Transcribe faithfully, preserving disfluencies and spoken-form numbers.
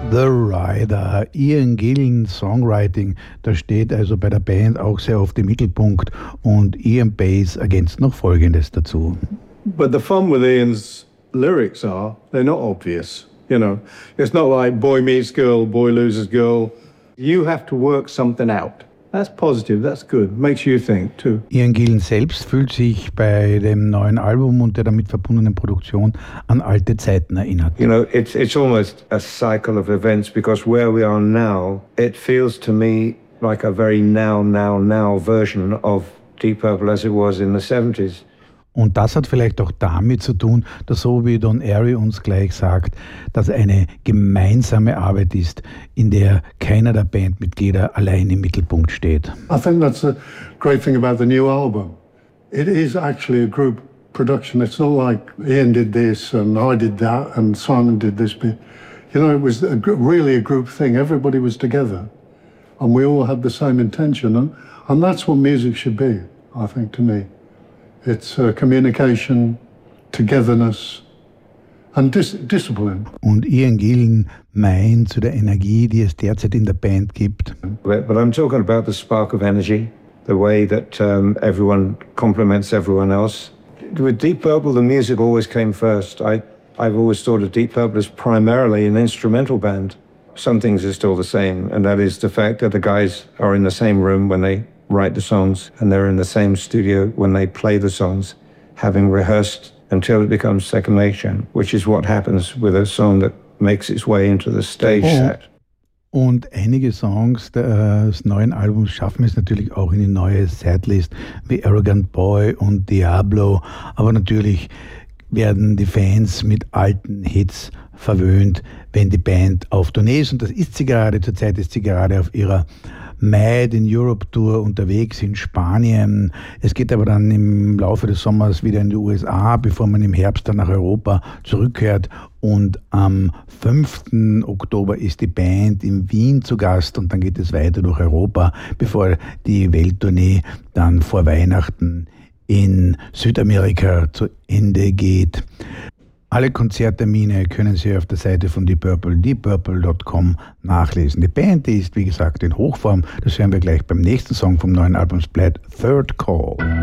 The Rider, Ian Gillan Songwriting, das steht also bei der Band auch sehr oft im Mittelpunkt, und Ian Paice ergänzt noch Folgendes dazu. But the fun with Ian's lyrics are, they're not obvious, you know. It's not like boy meets girl, boy loses girl. You have to work something out. That's positive, that's good, makes you think too. Ian Gillan selbst fühlt sich bei dem neuen Album und der damit verbundenen Produktion an alte Zeiten erinnert. You know, it's it's almost a cycle of events, because where we are now, it feels to me like a very now, now, now version of Deep Purple as it was in the seventies. Und das hat vielleicht auch damit zu tun, dass, so wie Don Airey uns gleich sagt, dass eine gemeinsame Arbeit ist, in der keiner der Bandmitglieder allein im Mittelpunkt steht. I think that's the great thing about the new album. It is actually a group production. It's not like Ian did this and I did that and Simon did this bit. You know, it was a, really a group thing. Everybody was together and we all had the same intention. And, and that's what music should be, I think, to me. It's uh, communication, togetherness and dis- discipline. Und Ian Gillan meint zu der Energie, die es derzeit in der Band gibt. But, but I'm talking about the spark of energy, the way that um, everyone complements everyone else. With Deep Purple, the music always came first. I, I've always thought of Deep Purple as primarily an instrumental band. Some things are still the same, and that is the fact that the guys are in the same room when they write the songs, and they're in the same studio when they play the songs, having rehearsed until it becomes second nature, which is what happens with a song that makes its way into the stage set. Und einige Songs des neuen Albums schaffen es natürlich auch in die neue Setlist, wie Arrogant Boy und Diablo, aber natürlich werden die Fans mit alten Hits verwöhnt, wenn die Band auf Tournee ist, und das ist sie gerade, zurzeit ist sie gerade auf ihrer Made in Europe Tour unterwegs in Spanien. Es geht aber dann im Laufe des Sommers wieder in die U S A, bevor man im Herbst dann nach Europa zurückkehrt. Und am fünften Oktober ist die Band in Wien zu Gast, und dann geht es weiter durch Europa, bevor die Welttournee dann vor Weihnachten in Südamerika zu Ende geht. Alle Konzerttermine können Sie auf der Seite von Deep Purple, deep purple dot com, nachlesen. Die Band, die ist, wie gesagt, in Hochform. Das hören wir gleich beim nächsten Song vom neuen Album Splat, Third Call.